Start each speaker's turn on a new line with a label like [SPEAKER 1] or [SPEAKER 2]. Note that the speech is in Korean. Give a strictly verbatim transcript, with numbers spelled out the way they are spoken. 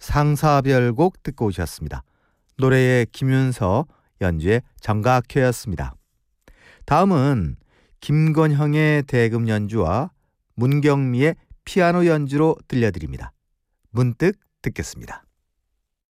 [SPEAKER 1] 상사별곡 듣고 오셨습니다. 노래의 김윤서, 연주의 정각효였습니다. 다음은 김건형의 대금 연주와 문경미의 피아노 연주로 들려드립니다. 문득 듣겠습니다.